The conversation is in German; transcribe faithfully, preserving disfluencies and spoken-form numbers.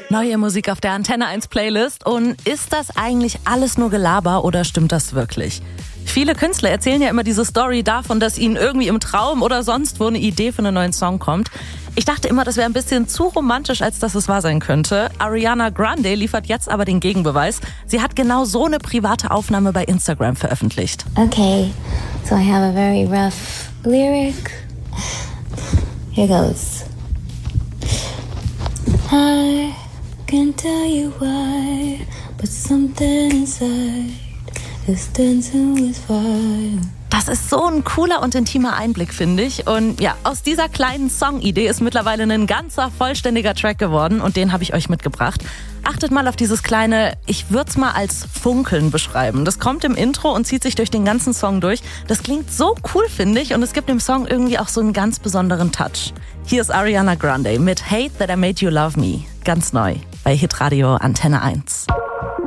Neue Musik auf der Antenne eins Playlist. Und ist das eigentlich alles nur Gelaber oder stimmt das wirklich? Viele Künstler erzählen ja immer diese Story davon, dass ihnen irgendwie im Traum oder sonst wo eine Idee für einen neuen Song kommt. Ich dachte immer, das wäre ein bisschen zu romantisch, als dass es wahr sein könnte. Ariana Grande liefert jetzt aber den Gegenbeweis. Sie hat genau so eine private Aufnahme bei Instagram veröffentlicht. Okay, so I have a very rough lyric. Here goes. I can't tell you why, but something inside is dancing with fire. Das ist so ein cooler und intimer Einblick, finde ich. Und ja, aus dieser kleinen Songidee ist mittlerweile ein ganzer, vollständiger Track geworden und den habe ich euch mitgebracht. Achtet mal auf dieses kleine, ich würde es mal als Funkeln beschreiben. Das kommt im Intro und zieht sich durch den ganzen Song durch. Das klingt so cool, finde ich, und es gibt dem Song irgendwie auch so einen ganz besonderen Touch. Hier ist Ariana Grande mit Hate That I Made You Love Me. Ganz neu bei Hitradio Antenne eins.